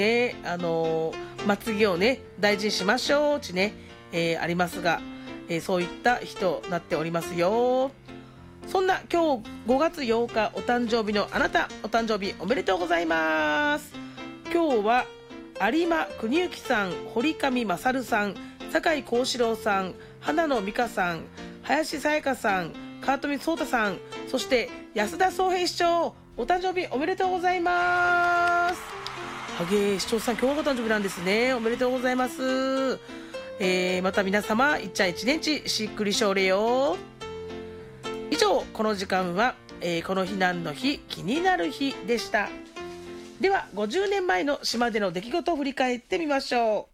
まつげをね大事にしましょうちね、ありますが、そういった日となっておりますよ。そんな今日5月8日お誕生日のあなた、お誕生日おめでとうございます。今日は有馬邦之さん、堀上勝さん、酒井幸四郎さん、花野美香さん、林さやかさん、川富壮太さん、そして安田総平市長、お誕生日おめでとうございます。はげー、市長さん今日がお誕生日なんですね。おめでとうございます。また皆様いっちゃん一日しっくりしょうれよ。以上、この時間は、この日何の日気になる日でした。では50年前の島での出来事を振り返ってみましょう。